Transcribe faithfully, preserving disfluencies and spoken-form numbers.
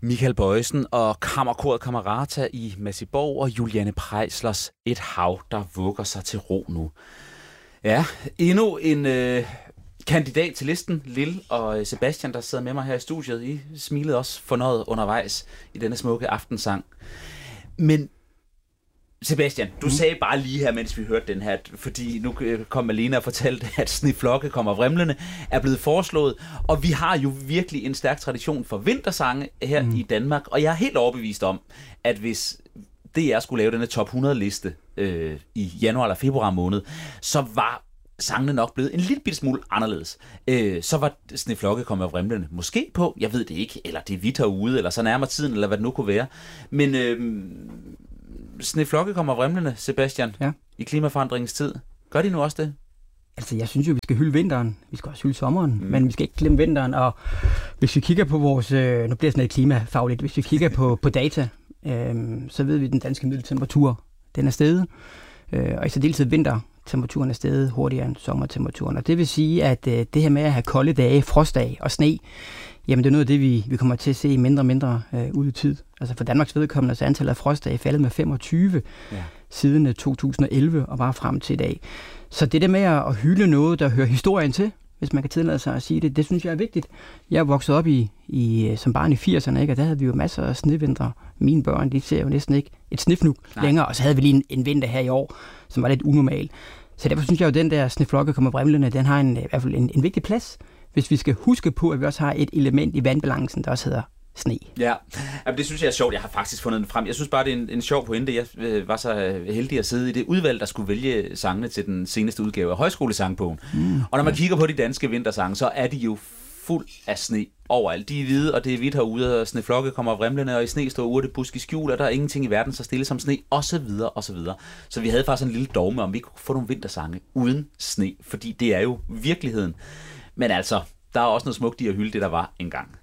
Michael Bojesen og Kammerkoret Camerata i Massiborg og Juliane Prejslers Et hav, der vugger sig til ro nu. Ja, endnu en øh, kandidat til listen, Lille og Sebastian, der sidder med mig her i studiet. I smilede også fornøjet undervejs i denne smukke aftensang. Men Sebastian, du mm. sagde bare lige her, mens vi hørte den her, fordi nu kom Malene og fortalte, at Sneflokke kommer vrimlende, er blevet foreslået, og vi har jo virkelig en stærk tradition for vintersange her mm. i Danmark, og jeg er helt overbevist om, at hvis D R skulle lave denne top hundrede liste øh, i januar eller februar måned, så var sangene nok blevet en lille bitte smule anderledes. Øh, så var Sneflokke kommet vrimlende måske på, jeg ved det ikke, eller det er vidt herude, eller så nærmer tiden, eller hvad det nu kunne være, men Øh, Sneflokke kommer vrimlende, Sebastian, ja. I klimaforandringens tid. Gør de nu også det? Altså, jeg synes jo, vi skal hylde vinteren. Vi skal også hylde sommeren, mm. men vi skal ikke glemme vinteren. Og hvis vi kigger på vores, øh, nu bliver det sådan noget klimafagligt, hvis vi kigger på, på data, øh, så ved vi, at den danske middeltemperatur, den er steget. Øh, og i særdeleshed vintertemperaturen er steget hurtigere end sommertemperaturen. Og det vil sige, at øh, det her med at have kolde dage, frostdage og sne, jamen det er noget af det, vi, vi kommer til at se mindre og mindre øh, ud i tid. Altså for Danmarks vedkommende er antallet af frostdage faldet med femogtyve ja. Siden to tusind og elleve og bare frem til i dag. Så det der med at hylde noget, der hører historien til, hvis man kan tillade sig at sige det, det synes jeg er vigtigt. Jeg er vokset op i, i som barn i firserne, ikke? Og der havde vi jo masser af snevinter. Mine børn, de ser jo næsten ikke et snifnug længere, og så havde vi lige en, en vinter her i år, som var lidt unormal. Så derfor synes jeg jo, at den der Sneflokke kommer vrimlende, den har en, i hvert fald en, en vigtig plads, hvis vi skal huske på, at vi også har et element i vandbalancen, der også hedder sne. Ja, det synes jeg er sjovt. Jeg har faktisk fundet den frem. Jeg synes bare, det er en, en sjov pointe. Jeg øh, var så heldig at sidde i det udvalg, der skulle vælge sangene til den seneste udgave af Højskolesangbogen. Mm. Og når man kigger på de danske vintersange, så er de jo fuld af sne overalt. De er hvide, og det er hvidt herude, og Sneflokke kommer vrimlende, og i sne står urte, busk i skjul, og der er ingenting i verden så stille som sne, og så videre, og så videre. Så vi havde faktisk en lille dogme, om vi kunne få nogle vintersange uden sne, fordi det er jo virkeligheden. Men altså, der er også noget smukt i at hylde det, der var engang.